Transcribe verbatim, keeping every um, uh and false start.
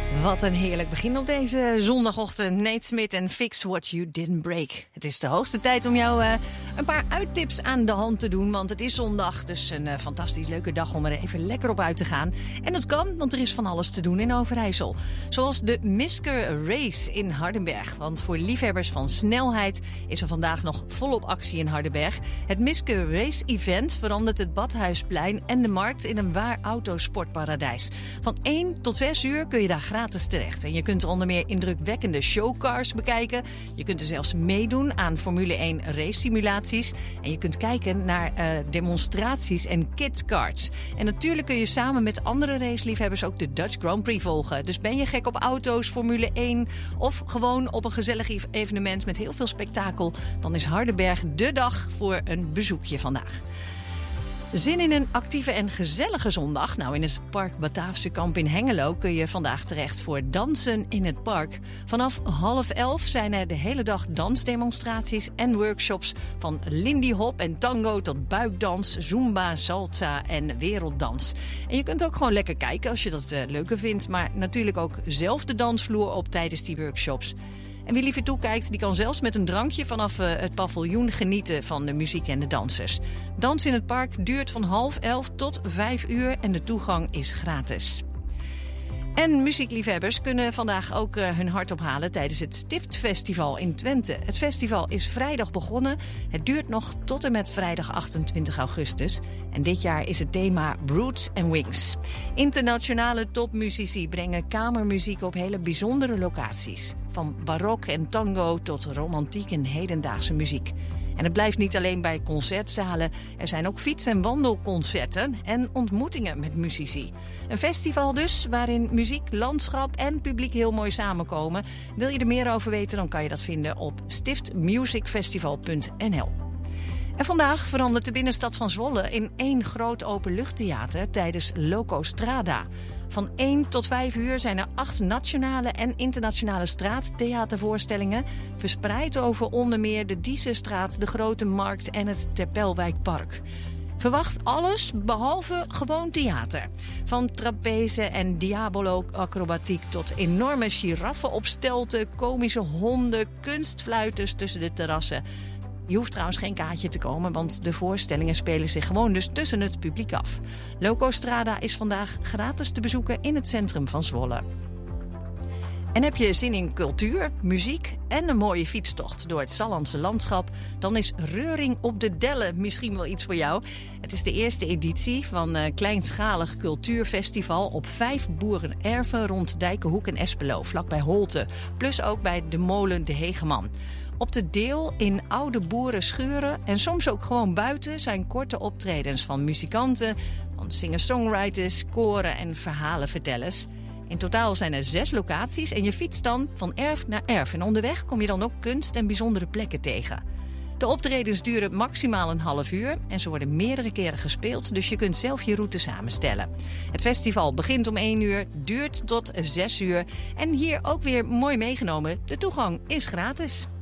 Wat een heerlijk begin op deze zondagochtend. Nate Smith en Fix What You Didn't Break. Het is de hoogste tijd om jou uh, een paar uittips aan de hand te doen. Want het is zondag, dus een uh, fantastisch leuke dag om er even lekker op uit te gaan. En dat kan, want er is van alles te doen in Overijssel. Zoals de Miske Race in Hardenberg. Want voor liefhebbers van snelheid is er vandaag nog volop actie in Hardenberg. Het Miske Race Event verandert het Badhuisplein en de markt in een waar autosportparadijs. Van één tot zes uur kun je daar gratis terecht. En je kunt onder meer indrukwekkende showcars bekijken. Je kunt er zelfs meedoen aan Formule één race simulaties. En je kunt kijken naar uh, demonstraties en kidskarts. En natuurlijk kun je samen met andere raceliefhebbers ook de Dutch Grand Prix volgen. Dus ben je gek op auto's, Formule één of gewoon op een gezellig evenement met heel veel spektakel, dan is Hardenberg dé dag voor een bezoekje vandaag. Zin in een actieve en gezellige zondag? Nou, in het Park Bataafse Kamp in Hengelo kun je vandaag terecht voor dansen in het park. Vanaf half elf zijn er de hele dag dansdemonstraties en workshops van lindy hop en tango tot buikdans, zumba, salsa en werelddans. En je kunt ook gewoon lekker kijken als je dat uh, leuker vindt, maar natuurlijk ook zelf de dansvloer op tijdens die workshops. En wie liever toekijkt, die kan zelfs met een drankje vanaf uh, het paviljoen genieten van de muziek en de dansers. Dans in het park duurt van half elf tot vijf uur en de toegang is gratis. En muziekliefhebbers kunnen vandaag ook uh, hun hart ophalen tijdens het Stiftfestival in Twente. Het festival is vrijdag begonnen. Het duurt nog tot en met vrijdag achtentwintig augustus. En dit jaar is het thema Roots and Wings. Internationale topmuzici brengen kamermuziek op hele bijzondere locaties. Van barok en tango tot romantiek en hedendaagse muziek. En het blijft niet alleen bij concertzalen. Er zijn ook fiets- en wandelconcerten en ontmoetingen met muzici. Een festival dus, waarin muziek, landschap en publiek heel mooi samenkomen. Wil je er meer over weten, dan kan je dat vinden op stift music festival punt n l. En vandaag verandert de binnenstad van Zwolle in één groot openluchttheater tijdens Loco Strada. Van één tot vijf uur zijn er acht nationale en internationale straattheatervoorstellingen, verspreid over onder meer de Diesestraat, de Grote Markt en het Terpelwijkpark. Verwacht alles behalve gewoon theater. Van trapeze en diabolo-acrobatiek tot enorme giraffen op stelten, komische honden, kunstfluiters tussen de terrassen. Je hoeft trouwens geen kaartje te komen, want de voorstellingen spelen zich gewoon dus tussen het publiek af. Loco Strada is vandaag gratis te bezoeken in het centrum van Zwolle. En heb je zin in cultuur, muziek en een mooie fietstocht door het Sallandse landschap, dan is Reuring op de Delle misschien wel iets voor jou. Het is de eerste editie van een kleinschalig cultuurfestival op vijf boerenerven rond Dijkenhoek en Espelo, vlakbij Holte. Plus ook bij de molen De Hegeman. Op de Deel in oude boerenschuren en soms ook gewoon buiten zijn korte optredens van muzikanten, van singer-songwriters, koren en verhalenvertellers. In totaal zijn er zes locaties en je fietst dan van erf naar erf. En onderweg kom je dan ook kunst en bijzondere plekken tegen. De optredens duren maximaal een half uur en ze worden meerdere keren gespeeld, dus je kunt zelf je route samenstellen. Het festival begint om één uur, duurt tot zes uur en hier ook weer mooi meegenomen, de toegang is gratis.